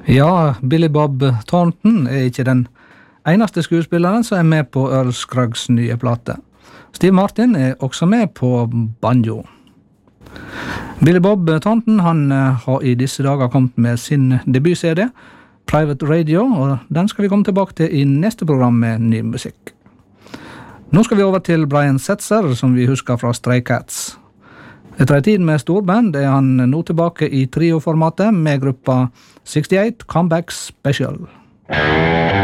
Ja, Billy Bob Thornton ikke den eneste skuespilleren som med på Earl Scruggs nye plate. Steve Martin også med på banjo. Billy Bob Thornton han har i disse dager kommet med sin debut-CD, Private Radio, og den skal vi komme tilbake til i neste program med ny musikk. Nå skal vi over til Brian Setzer, som vi husker fra Stray Cats. Etter en tid med storband han nå tilbake i trio-formatet med gruppa 68 Comeback Special.